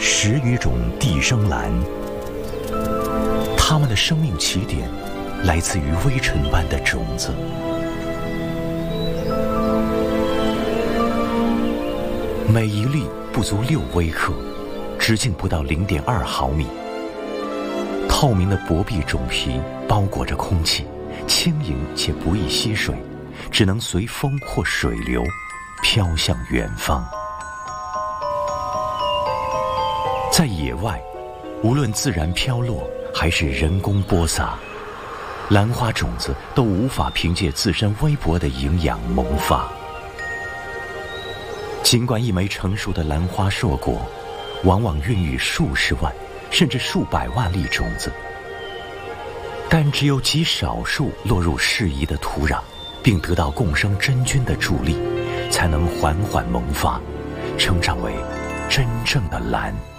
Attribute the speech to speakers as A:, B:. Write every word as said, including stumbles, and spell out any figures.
A: 十余种地生兰，它们的生命起点来自于微尘般的种子。每一粒不足六微克，直径不到零点二毫米。透明的薄壁种皮包裹着空气，轻盈且不易吸水，只能随风或水流飘向远方。在野外，无论自然飘落还是人工播撒，兰花种子都无法凭借自身微薄的营养萌发。尽管一枚成熟的兰花硕果往往孕育数十万甚至数百万粒种子，但只有极少数落入适宜的土壤，并得到共生真菌的助力，才能缓缓萌发，成长为真正的兰。